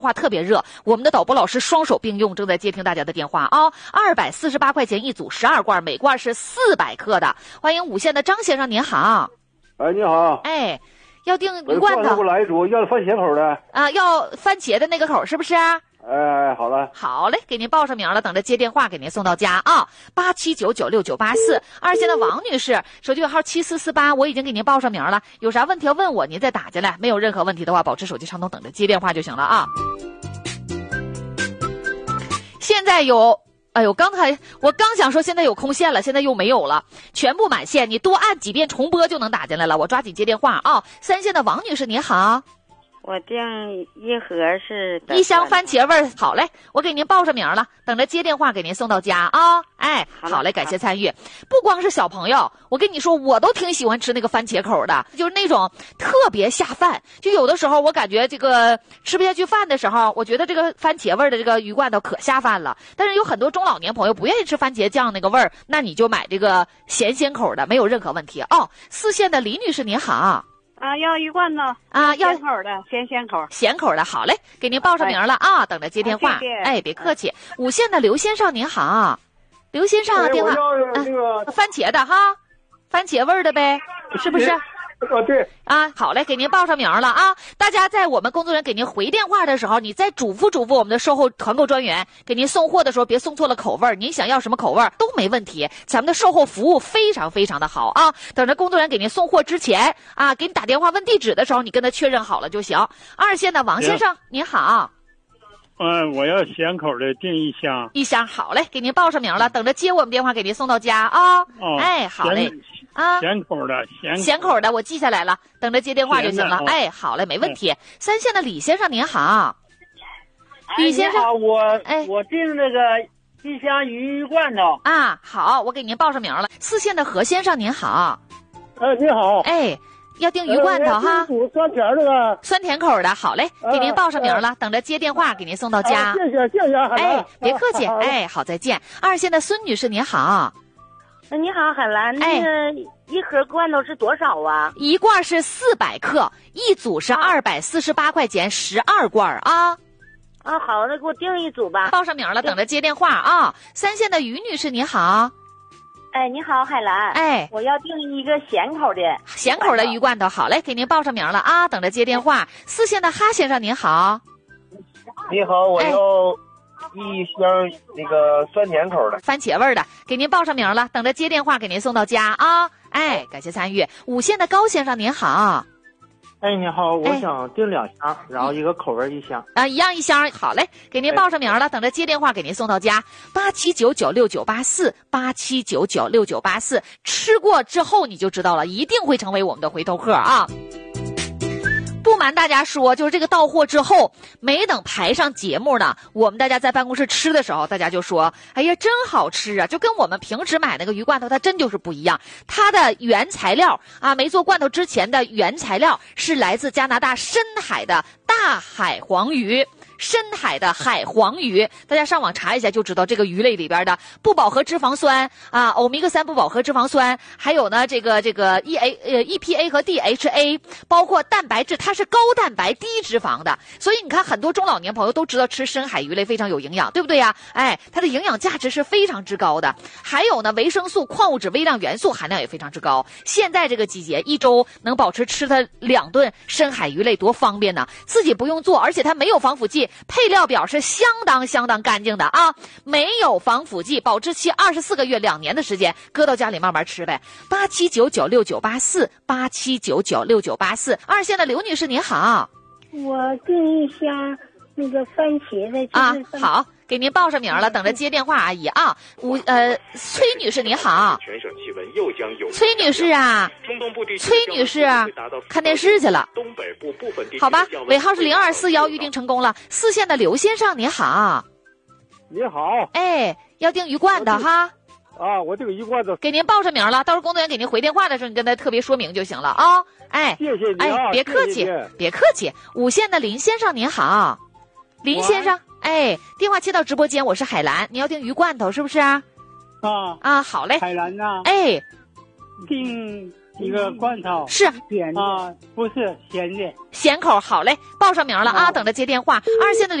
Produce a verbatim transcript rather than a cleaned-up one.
话特别热，我们的导播老师双手并用，正在接听大家的电话啊。二百四十八块钱一组，十二罐，每罐是四百克的。欢迎五线的张先生，您好。 哎，你好。 哎，要订一罐头。 给我来一组，要番茄口的。 啊，要番茄的那个口是不是？ 哎，好了。 好嘞，给您报上名了，等着接电话给您送到家啊。八七九九六九八四，二线的王女士，手机号七四四八，我已经给您报上名了，有啥问题要问我，您再打进来。没有任何问题的话，保持手机畅通，等着接电话就行了啊。现在有，哎呦，刚才我刚想说现在有空线了，现在又没有了，全部满线，你多按几遍重播就能打进来了。我抓紧接电话啊。三线的王女士，你好。 我订一盒是一箱番茄味儿，好嘞，我给您报上名了，等着接电话给您送到家啊。哎，好嘞，感谢参与。不光是小朋友，我跟你说，我都挺喜欢吃那个番茄口的，就是那种特别下饭。就有的时候我感觉这个吃不下去饭的时候，我觉得这个番茄味儿的这个鱼罐头可下饭了。但是有很多中老年朋友不愿意吃番茄酱那个味儿，那你就买这个咸鲜口的，没有任何问题哦。四线的李女士您好。 啊，要一罐呢啊，要咸口的，咸咸口， 咸口的，好嘞，给您报上名了啊，等着接电话。 谢谢哎，别客气。五线的刘先生您好，刘先生电话， 那个番茄的哈，番茄味儿的呗，是不是？ 啊，对啊，好嘞，给您报上名了啊！大家在我们工作人员给您回电话的时候，你再嘱咐嘱咐我们的售后团购专员，给您送货的时候别送错了口味儿，您想要什么口味儿都没问题，咱们的售后服务非常非常的好啊！等着工作人员给您送货之前啊，给你打电话问地址的时候，你跟他确认好了就行。二线的王先生您好。 嗯，我要咸口的订一箱。 一箱好嘞，给您报上名了，等着接我们电话给您送到家啊。 哦， 哎，好嘞。啊， 咸口的，咸咸口的，我记下来了，等着接电话就行了。 哦、 哎，好嘞，没问题。三线的李先生您好，李先生， 哎、我哎， 我订这个一箱鱼罐头啊，好，我给您报上名了。四线的何先生您好， 哎，你好， 哎，要订鱼罐头、呃、哈， 酸甜的吧， 酸甜口的，好嘞，给您报上名了，呃、等着接电话给您送到家。 呃、谢谢谢谢， 哎，别客气，哎，好，再见。二线的孙女士您好。 你好，海兰，那个一盒罐头是多少啊？ 一罐是四百克，一组是二百四十八块钱，十二罐啊。 啊，好的，给我订一组吧。 报上名了，等着接电话啊。三线的于女士你好。 哎，你好，海兰。 哎， 我要订一个咸口的。 咸口的鱼罐头，好嘞，给您报上名了啊，等着接电话。四线的哈先生您好。 你好，我要、哎。一箱那个酸甜口的番茄味的，给您报上名了，等着接电话给您送到家啊！哎，感谢参与。五线的高先生您好。 哎，你好，我想订两箱，哎、然后一个口味一箱啊，一样一箱，好嘞，给您报上名了，哎、等着接电话给您送到家。八七九九六九八四，八七九九六九八四，吃过之后你就知道了，一定会成为我们的回头客啊！不瞒大家说，就是这个到货之后，没等排上节目呢，我们大家在办公室吃的时候，大家就说：“哎呀，真好吃啊！”就跟我们平时买那个鱼罐头，它真就是不一样。它的原材料啊，没做罐头之前的原材料是来自加拿大深海的大海黄鱼。深海的海黄鱼，大家上网查一下就知道，这个鱼类里边的不饱和脂肪酸啊，欧米伽三不饱和脂肪酸，还有呢这个这个 E A 呃 E P A 和 D H A， 包括蛋白质，它是高蛋白低脂肪的，所以你看很多中老年朋友都知道吃深海鱼类非常有营养，对不对呀？哎，它的营养价值是非常之高的。还有呢，维生素、矿物质、微量元素含量也非常之高。现在这个季节，一周能保持吃它两顿深海鱼类，多方便呢！自己不用做，而且它没有防腐剂。配料表是相当相当干净的啊，没有防腐剂，保质期二十四个月，两年的时间，搁到家里慢慢吃呗。八七九九六九八四，八七九九六九八四。二线的刘女士您好， 我订一箱那个番茄的啊，好，给您报上名了，等着接电话，阿姨啊。五呃，崔女士您好， 全省气温又将有崔女士啊， 中东部地区崔女士看电视去了， 东北部部分地区好吧，尾号是零二四幺，预定成功了。四线的刘先生您好， 你好， 哎，要订鱼罐头哈。 啊，我这个鱼罐头给您报上名了，到时候工作人员给您回电话的时候，你跟他特别说明就行了啊、哦。哎， 谢谢你、啊， 哎，别客气， 谢谢别客气。五线的林先生您好，林先生，哎，电话接到直播间，我是海兰，你要订鱼罐头是不是啊？ 啊啊，好嘞， 海兰呐， 哎， 订一个罐头是啊，不是咸的。 咸口，好嘞，报上名了啊，等着接电话。二线的